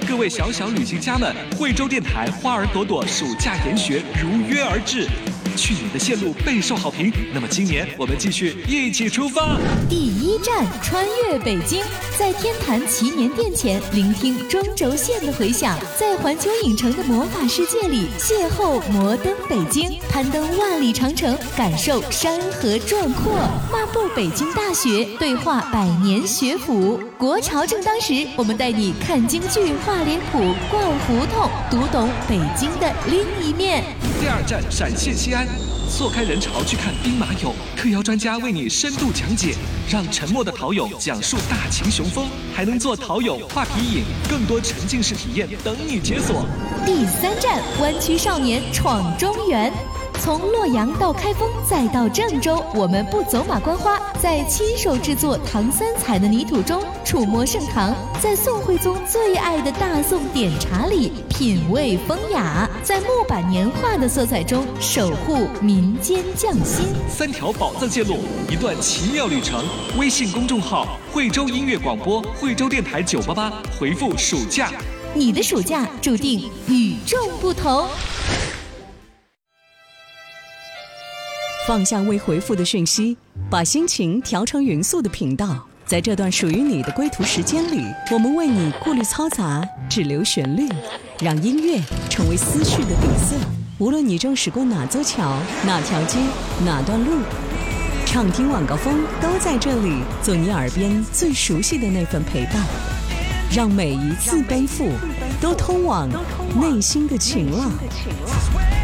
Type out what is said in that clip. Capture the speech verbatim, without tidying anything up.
各位小小旅行家们，惠州电台花儿朵朵暑假研学如约而至。去年的线路备受好评，那么今年我们继续一起出发。 第一站，穿越北京，在天坛祈年殿前聆听中轴线的回响，在环球影城的魔法世界里邂逅摩登北京，攀登万里长城，感受山河壮阔，漫步北京大学，对话百年学府。国潮正当时，我们带你看京剧、画脸谱、逛胡同，读懂北京的另一面。 第二站，陕西西安，错开人潮去看兵马俑，特邀专家为你深度讲解，让沉默的陶俑讲述大秦雄风，还能做陶俑画皮影，更多沉浸式体验等你解锁。 第三站，湾区少年闯中原。从洛阳到开封再到郑州，我们不走马观花，在亲手制作唐三彩的泥土中触摸盛唐，在宋徽宗最爱的大宋点茶里品味风雅，在木板年画的色彩中守护民间匠心。 三条宝藏线路，一段奇妙旅程。微信公众号惠州音乐广播，惠州电台九八八，回复暑假， 你的暑假注定与众不同。 放下未回复的讯息，把心情调成匀速的频道。在这段属于你的归途时间里，我们为你过滤嘈杂，只留旋律，让音乐成为思绪的底色。无论你正驶过哪座桥、哪条街、哪段路，畅听晚高峰都在这里，做你耳边最熟悉的那份陪伴。让每一次奔赴都通往内心的晴朗。